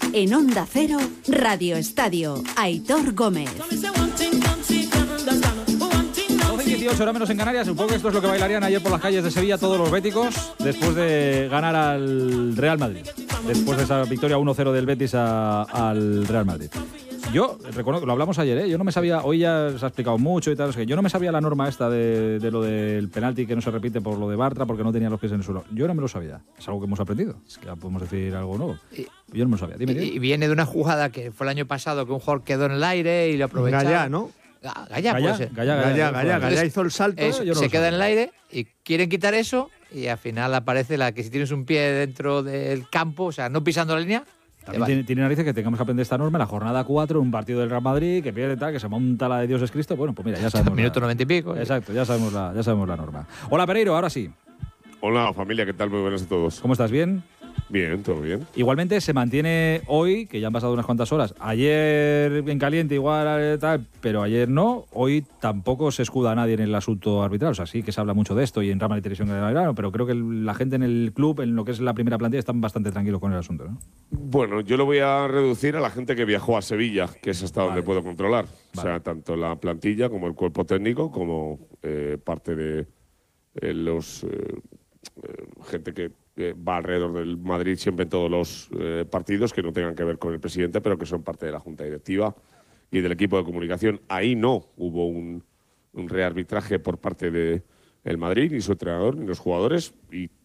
En Onda Cero, Radio Estadio, Aitor Gómez. 12:18, hora menos en Canarias. Supongo que esto es lo que bailarían ayer por las calles de Sevilla todos los béticos después de ganar al Real Madrid. Después de esa victoria 1-0 del Betis al Real Madrid. Yo recuerdo que lo hablamos ayer, yo no me sabía, hoy ya se ha explicado mucho y tal, es que yo no me sabía la norma esta de lo del penalti que no se repite por lo de Bartra porque no tenía los pies en el suelo. Yo no me lo sabía, es algo que hemos aprendido, es que ya podemos decir algo nuevo. Yo no me lo sabía, dime. Y viene de una jugada que fue el año pasado que un jugador quedó en el aire y lo aprovecharon. Gallá, ¿no? Gallá hizo el salto. Se queda en el aire y quieren quitar eso y al final aparece la que si tienes un pie dentro del campo, o sea, no pisando la línea. También tiene narices que tengamos que aprender esta norma en la jornada 4, un partido del Real Madrid, que pierde tal, que se monta la de Dios es Cristo. Bueno, pues mira, ya sabemos. Minuto 90 y pico. Exacto, ya sabemos la norma. Hola, Pereiro, ahora sí. Hola, familia, ¿qué tal? Muy buenas a todos. ¿Cómo estás? ¿Bien? Bien, todo bien. Igualmente se mantiene hoy, que ya han pasado unas cuantas horas. Ayer en caliente igual tal, pero ayer no. Hoy tampoco se escuda a nadie en el asunto arbitral. O sea, sí que se habla mucho de esto y en Rama de Televisión, pero creo que la gente en el club, en lo que es la primera plantilla, están bastante tranquilos con el asunto, ¿no? Bueno, yo lo voy a reducir a la gente que viajó a Sevilla, que es hasta donde puedo controlar. Vale. O sea, tanto la plantilla como el cuerpo técnico, como parte de los gente que va alrededor del Madrid siempre en todos los partidos que no tengan que ver con el presidente, pero que son parte de la junta directiva y del equipo de comunicación. Ahí no hubo un rearbitraje por parte del Madrid, ni su entrenador, ni los jugadores, y